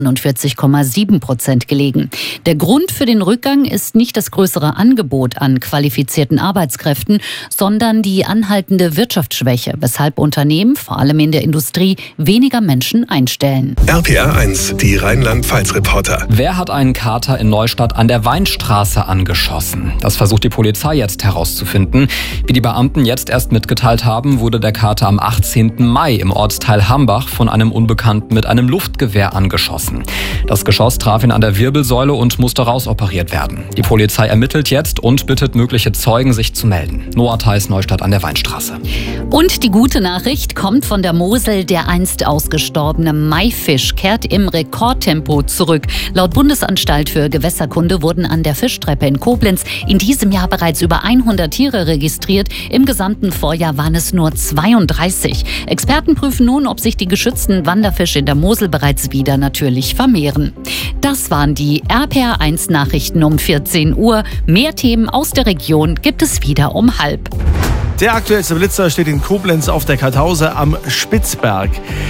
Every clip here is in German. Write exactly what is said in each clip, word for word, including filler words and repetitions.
neunundvierzig Komma sieben Prozent gelegen. Der Grund für den Rückgang ist nicht das größere Angebot an qualifizierten Arbeitskräften, sondern die anhaltende Wirtschaftsschwäche, weshalb Unternehmen, vor allem in der Industrie, weniger Menschen einstellen. R P R eins, die Rheinland-Pfalz-Reporter. Wer hat einen Kater in Neustadt an der Weinstraße angeschossen? Das versucht die Polizei jetzt herauszufinden. Wie die Beamten jetzt erst mitgeteilt haben, wurde der Kater am achtzehnten Mai im Ortsteil Hambach von einem Unbekannten mit einem Luftgewehr angeschossen. Das Geschoss traf ihn an der Wirbelsäule und musste rausoperiert werden. Die Polizei ermittelt jetzt und bittet mögliche Zeugen, sich zu melden. Noah Theis, Neustadt an der Weinstraße. Und die gute Nachricht kommt von der Mosel. Der einst ausgestorbene Maifisch kehrt im Rekordtempo zurück. Laut Bundesanstalt für Gewässerkunde wurden an der Fischtreppe in Koblenz in diesem Jahr bereits über hundert Tiere registriert. Im gesamten Vorjahr waren es nur zweiunddreißig. Experten prüfen nun, ob sich die geschützten Wanderfische in der Mosel bereits wieder natürlich vermehren. Das waren die R P R eins Nachrichten um vierzehn Uhr. Mehr Themen aus der Region gibt es wieder um halb. Der aktuellste Blitzer steht in Koblenz auf der Kartause am Spitzberg.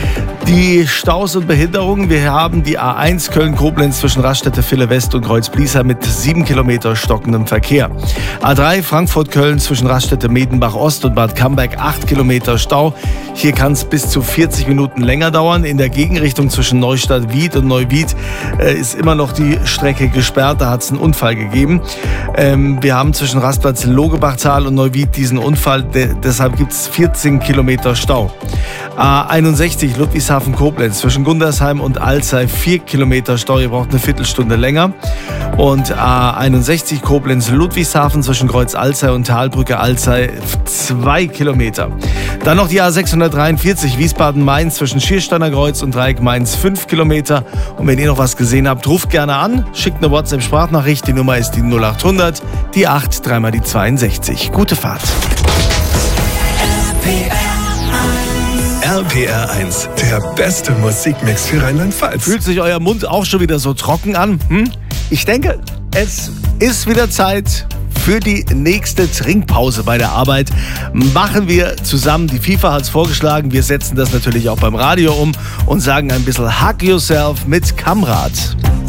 Die Staus und Behinderungen, wir haben die A eins Köln-Koblenz zwischen Raststätte Ville West und Kreuz-Bliesheim mit sieben Kilometer stockendem Verkehr. A drei Frankfurt-Köln zwischen Raststätte Medenbach Ost und Bad Camberg acht Kilometer Stau. Hier kann es bis zu vierzig Minuten länger dauern. In der Gegenrichtung zwischen Neustadt-Wied und Neuwied äh, ist immer noch die Strecke gesperrt. Da hat es einen Unfall gegeben. Ähm, wir haben zwischen Rastplatz Logebachtal und Neuwied diesen Unfall. De- deshalb gibt es vierzehn Kilometer Stau. A einundsechzig Ludwigshafen-Koblenz zwischen Gundersheim und Alzey vier Kilometer Stau. Ihr braucht eine Viertelstunde länger. Und A einundsechzig Koblenz-Ludwigshafen zwischen Kreuz Alzey und Talbrücke Alzey zwei Kilometer. Dann noch die A sechshundertdreiundvierzig Wiesbaden-Mainz zwischen Schiersteiner Kreuz und Dreieck Mainz fünf Kilometer. Und wenn ihr noch was gesehen habt, ruft gerne an, schickt eine WhatsApp-Sprachnachricht. Die Nummer ist die null achthundert, die acht, dreimal die zweiundsechzig. Gute Fahrt. R P R eins, der beste Musikmix für Rheinland-Pfalz. Fühlt sich euer Mund auch schon wieder so trocken an? Hm? Ich denke, es ist wieder Zeit für die nächste Trinkpause bei der Arbeit. Machen wir zusammen. Die FIFA hat es vorgeschlagen. Wir setzen das natürlich auch beim Radio um und sagen ein bisschen Hug Yourself mit Kamrat.